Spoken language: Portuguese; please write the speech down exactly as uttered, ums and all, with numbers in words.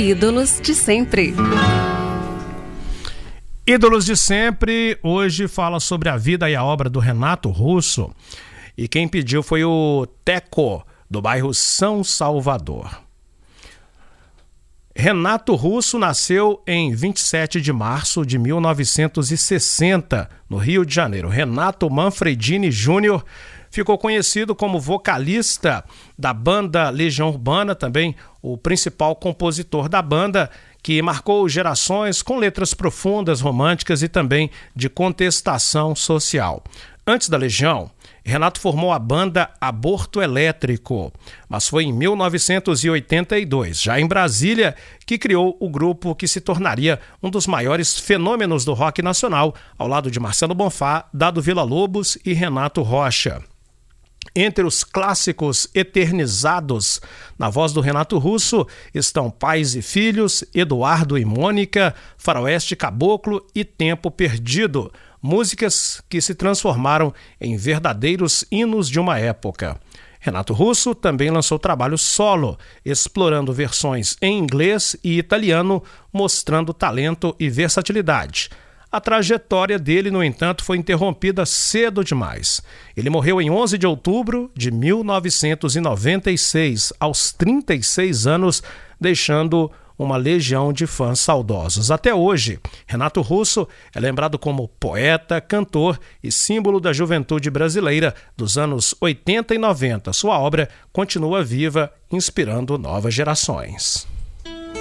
Ídolos de Sempre. Ídolos de Sempre hoje fala sobre a vida e a obra do Renato Russo. E quem pediu foi o Teco, do bairro São Salvador. Renato Russo nasceu em vinte e sete de março de mil novecentos e sessenta, no Rio de Janeiro. Renato Manfredini Júnior ficou conhecido como vocalista da banda Legião Urbana, também o principal compositor da banda, que marcou gerações com letras profundas, românticas e também de contestação social. Antes da Legião, Renato formou a banda Aborto Elétrico, mas foi em mil novecentos e oitenta e dois, já em Brasília, que criou o grupo que se tornaria um dos maiores fenômenos do rock nacional, ao lado de Marcelo Bonfá, Dado Villa-Lobos e Renato Rocha. Entre os clássicos eternizados na voz do Renato Russo estão Pais e Filhos, Eduardo e Mônica, Faroeste Caboclo e Tempo Perdido, músicas que se transformaram em verdadeiros hinos de uma época. Renato Russo também lançou trabalho solo, explorando versões em inglês e italiano, mostrando talento e versatilidade. A trajetória dele, no entanto, foi interrompida cedo demais. Ele morreu em onze de outubro de mil novecentos e noventa e seis, aos trinta e seis anos, deixando uma legião de fãs saudosos. Até hoje, Renato Russo é lembrado como poeta, cantor e símbolo da juventude brasileira dos anos oitenta e noventa. Sua obra continua viva, inspirando novas gerações.